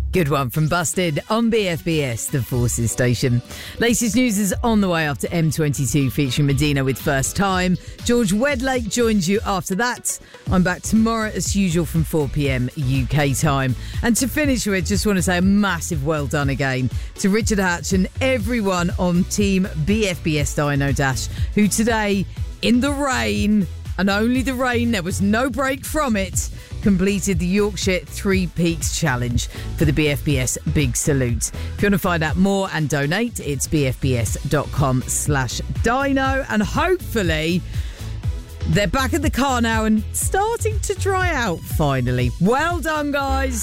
Good one from Busted on BFBS, the Forces station. Latest news is on the way after M22 featuring Medina with First Time. George Wedlake joins you after that. I'm back tomorrow as usual from 4pm UK time. And to finish with, just want to say a massive well done again to Richard Hatch and everyone on Team BFBS Dino Dash, who today, in the rain, and only the rain, there was no break from it, completed the Yorkshire Three Peaks Challenge for the BFBS Big Salute. If you want to find out more and donate, it's bfbs.com/dino. And hopefully they're back at the car now and starting to dry out finally. Well done, guys.